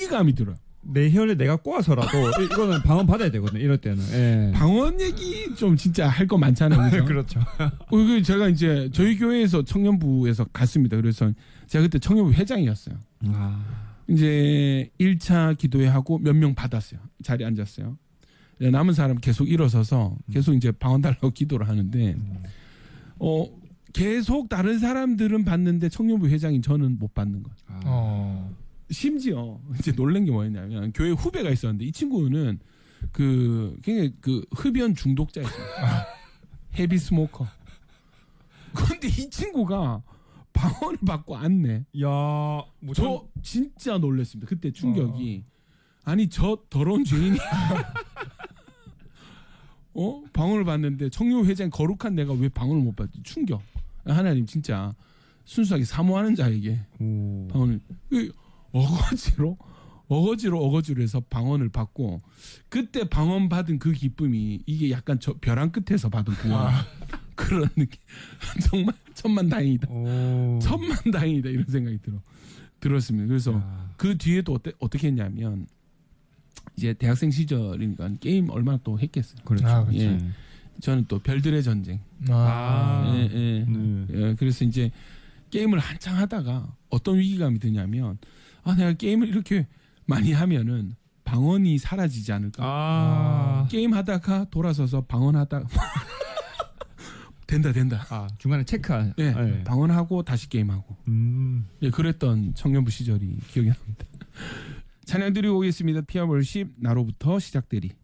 위기감이 들어요. 내 혈을 내가 꼬아서라도 이거는 방언 받아야 되거든요. 이럴 때는. 예. 방언 얘기 좀 진짜 할 거 많잖아요. 그렇죠. 제가 이제 저희 교회에서 청년부에서 갔습니다. 그래서 제가 그때 청년부 회장이었어요. 이제 1차 기도회 하고 몇 명 받았어요. 자리에 앉았어요. 남은 사람 계속 일어서서 계속 이제 방언 달라고 기도를 하는데 계속 다른 사람들은 받는데 청년부 회장인 저는 못 받는 거예요. 심지어 이제 놀란 게 뭐였냐면 교회 후배가 있었는데 이 친구는 굉장히 흡연 중독자였어요. 헤비 스모커. 그런데 이 친구가 방언을 받고 왔네. 저 진짜 놀랐습니다. 그때 충격이. 아니 저 더러운 죄인이 방언을 받는데 청년 회장 거룩한 내가 왜 방언을 못 받지? 충격. 하나님 진짜 순수하게 사모하는 자에게 방언을 어거지로 해서 방언을 받고 그때 방언 받은 그 기쁨이 이게 약간 벼랑 끝에서 받은 그런 느낌. 정말 천만다행이다. 천만다행이다 이런 생각이 들었습니다. 그래서 그 뒤에도 어떻게 했냐면 이제 대학생 시절이니까 게임 얼마나 또 했겠어요. 그렇죠. 그렇죠. 예. 저는 또 별들의 전쟁. 예. 그래서 이제 게임을 한창 하다가 어떤 위기감이 드냐면 내가 게임을 이렇게 많이 하면은 방언이 사라지지 않을까. 게임 하다가 돌아서서 방언하다 된다. 중간에 체크한. 예. 네. 방언하고 다시 게임하고. 예, 그랬던 청년부 시절이 기억이 납니다. 찬양 드리고 오겠습니다. 피아 월십 나로부터 시작되리.